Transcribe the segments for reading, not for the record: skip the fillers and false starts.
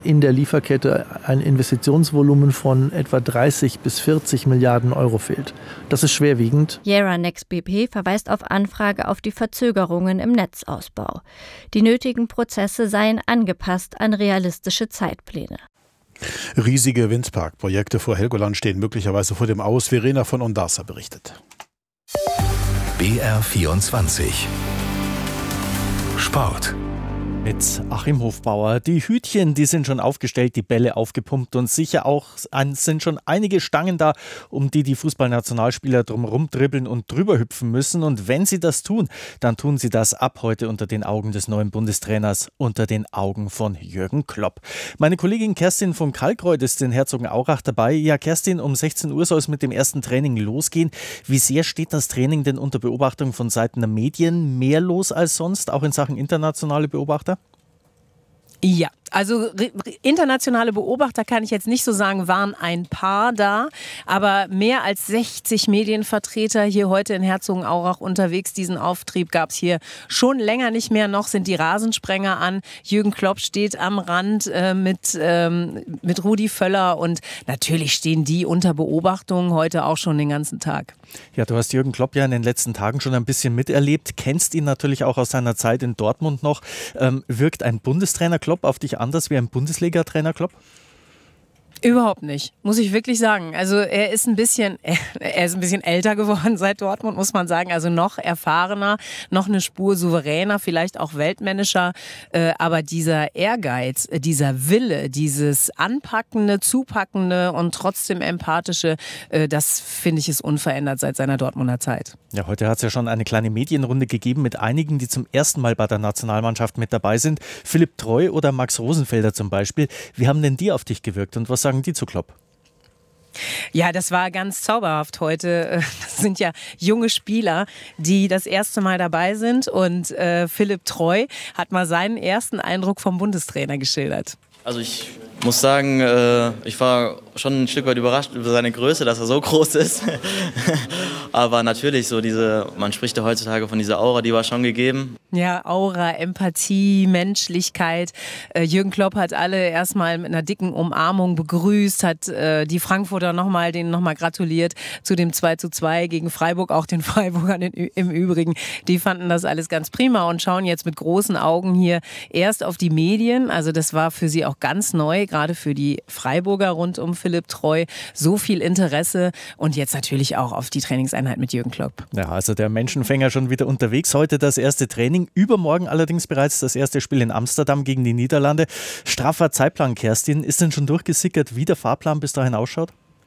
in der Lieferkette ein Investitionsvolumen von etwa 30 bis 40 Milliarden Euro fehlt. Das ist schwerwiegend. Yara Next BP verweist auf Anfrage auf die Verzögerungen im Netzausbau. Die nötigen Prozesse seien angepasst an realistische Zeitpläne. Riesige Windparkprojekte vor Helgoland stehen möglicherweise vor dem Aus. Verena von Ondasa berichtet. BR24 Sport. Mit Achim Hofbauer. Die Hütchen, die sind schon aufgestellt, die Bälle aufgepumpt und sicher auch sind schon einige Stangen da, um die Fußballnationalspieler drumherum dribbeln und drüber hüpfen müssen. Und wenn sie das tun, dann tun sie das ab heute unter den Augen des neuen Bundestrainers, unter den Augen von Jürgen Klopp. Meine Kollegin Kerstin von Kalkreuth ist in Herzogenaurach dabei. Ja, Kerstin, um 16 Uhr soll es mit dem ersten Training losgehen. Wie sehr steht das Training denn unter Beobachtung von Seiten der Medien? Mehr los als sonst, auch in Sachen internationale Beobachter? Ja, also internationale Beobachter kann ich jetzt nicht so sagen, waren ein paar da, aber mehr als 60 Medienvertreter hier heute in Herzogenaurach unterwegs. Diesen Auftrieb gab es hier schon länger nicht mehr. Noch sind die Rasensprenger an. Jürgen Klopp steht am Rand mit Rudi Völler und natürlich stehen die unter Beobachtung heute auch schon den ganzen Tag. Ja, du hast Jürgen Klopp ja in den letzten Tagen schon ein bisschen miterlebt, kennst ihn natürlich auch aus seiner Zeit in Dortmund noch. Wirkt ein Bundestrainer Klopp auf dich anders wie ein Bundesliga-Trainer Klopp? Überhaupt nicht, muss ich wirklich sagen. Also er ist ein bisschen älter geworden seit Dortmund, muss man sagen. Also noch erfahrener, noch eine Spur souveräner, vielleicht auch weltmännischer. Aber dieser Ehrgeiz, dieser Wille, dieses anpackende, zupackende und trotzdem empathische, das finde ich ist unverändert seit seiner Dortmunder Zeit. Ja, heute hat es ja schon eine kleine Medienrunde gegeben mit einigen, die zum ersten Mal bei der Nationalmannschaft mit dabei sind. Philipp Treu oder Max Rosenfelder zum Beispiel. Wie haben denn die auf dich gewirkt und was sagen die zu Klopp? Ja, das war ganz zauberhaft heute. Das sind ja junge Spieler, die das erste Mal dabei sind. Und Philipp Treu hat mal seinen ersten Eindruck vom Bundestrainer geschildert. Also ich muss sagen, ich war schon ein Stück weit überrascht über seine Größe, dass er so groß ist. Aber natürlich, man spricht ja heutzutage von dieser Aura, die war schon gegeben. Ja, Aura, Empathie, Menschlichkeit. Jürgen Klopp hat alle erstmal mit einer dicken Umarmung begrüßt, hat die Frankfurter denen nochmal gratuliert zu dem 2:2 gegen Freiburg, auch den Freiburgern im Übrigen. Die fanden das alles ganz prima und schauen jetzt mit großen Augen hier erst auf die Medien. Also das war für sie auch ganz neu, gerade für die Freiburger rund um Philipp Treu. So viel Interesse und jetzt natürlich auch auf die Trainingseinheit mit Jürgen Klopp. Ja, also der Menschenfänger schon wieder unterwegs. Heute das erste Training, übermorgen allerdings bereits das erste Spiel in Amsterdam gegen die Niederlande. Straffer Zeitplan, Kerstin. Ist denn schon durchgesickert, wie der Fahrplan bis dahin ausschaut?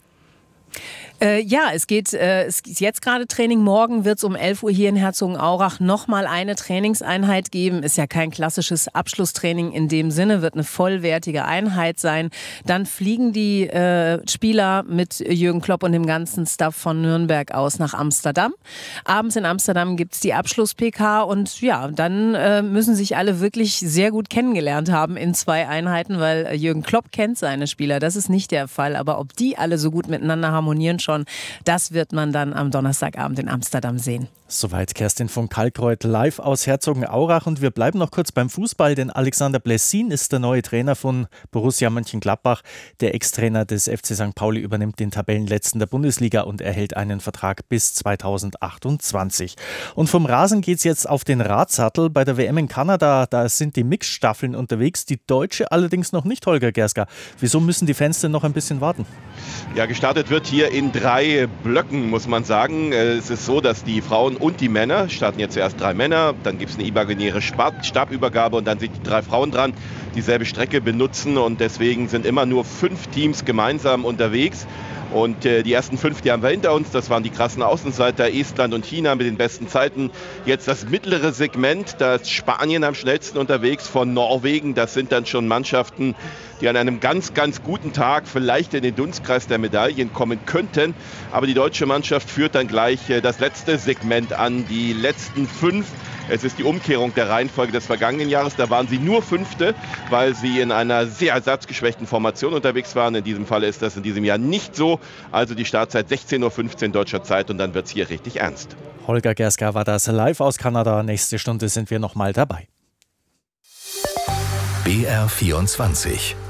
Ja, es ist jetzt gerade Training. Morgen wird es um 11 Uhr hier in Herzogenaurach nochmal eine Trainingseinheit geben. Ist ja kein klassisches Abschlusstraining in dem Sinne, wird eine vollwertige Einheit sein. Dann fliegen die Spieler mit Jürgen Klopp und dem ganzen Staff von Nürnberg aus nach Amsterdam. Abends in Amsterdam gibt es die Abschluss-PK und ja, dann müssen sich alle wirklich sehr gut kennengelernt haben in 2 Einheiten, weil Jürgen Klopp kennt seine Spieler. Das ist nicht der Fall, aber ob die alle so gut miteinander harmonieren schon, das wird man dann am Donnerstagabend in Amsterdam sehen. Soweit Kerstin von Kalkreuth live aus Herzogenaurach und wir bleiben noch kurz beim Fußball, denn Alexander Blessin ist der neue Trainer von Borussia Mönchengladbach. Der Ex-Trainer des FC St. Pauli übernimmt den Tabellenletzten der Bundesliga und erhält einen Vertrag bis 2028. Und vom Rasen geht es jetzt auf den Radsattel. Bei der WM in Kanada, da sind die Mixstaffeln unterwegs, die deutsche allerdings noch nicht, Holger Gerska. Wieso müssen die Fans denn noch ein bisschen warten? Ja, gestartet wird hier in 3 Blöcken, muss man sagen. Es ist so, dass die Frauen und die Männer, starten jetzt zuerst 3 Männer, dann gibt es eine imaginäre Stabübergabe und dann sind die 3 Frauen dran, dieselbe Strecke benutzen und deswegen sind immer nur 5 Teams gemeinsam unterwegs. Und die ersten 5, die haben wir hinter uns. Das waren die krassen Außenseiter, Estland und China mit den besten Zeiten. Jetzt das mittlere Segment, da ist Spanien am schnellsten unterwegs, von Norwegen. Das sind dann schon Mannschaften, die an einem ganz, ganz guten Tag vielleicht in den Dunstkreis der Medaillen kommen könnten. Aber die deutsche Mannschaft führt dann gleich das letzte Segment an, die letzten 5. Es ist die Umkehrung der Reihenfolge des vergangenen Jahres. Da waren sie nur 5., weil sie in einer sehr ersatzgeschwächten Formation unterwegs waren. In diesem Fall ist das in diesem Jahr nicht so. Also die Startzeit 16:15 Uhr deutscher Zeit und dann wird es hier richtig ernst. Holger Gerska war das live aus Kanada. Nächste Stunde sind wir nochmal dabei. BR24